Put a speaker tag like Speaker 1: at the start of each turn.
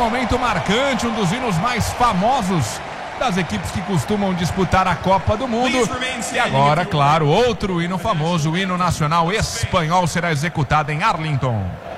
Speaker 1: momento marcante, um dos hinos mais famosos das equipes que costumam disputar a Copa do Mundo. E agora, claro, outro hino famoso, o hino nacional espanhol, será executado em Arlington.